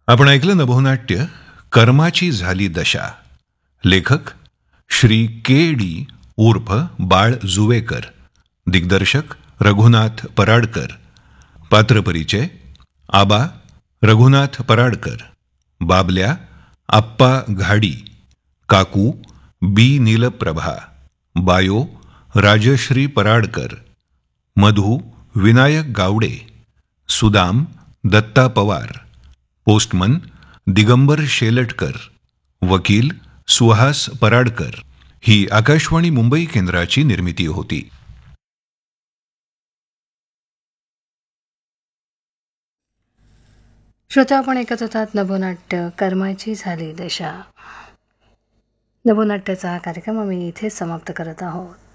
आपण ऐकलं नभोनाट्य कर्माची झाली दशा. लेखक श्री के डी उर्फ बाळ जुवेकर. दिग्दर्शक रघुनाथ पराडकर. पात्रपरिचय: आबा रघुनाथ पराडकर, बाबल्या आप्पा घाडी, काकू बी नीलप्रभा, बायो राजश्री पराडकर, मधू विनायक गावडे, सुदाम दत्ता पवार, पोस्टमन दिगंबर शेलटकर, वकील सुहास पराडकर. ही आकाशवाणी मुंबई केंद्राची निर्मिती होती. श्रोता, आपण ऐकत होतात नभोनाट्य कर्माची झाली दशा. नभोनाट्याचा हा कार्यक्रम आम्ही इथेच समाप्त करत आहोत.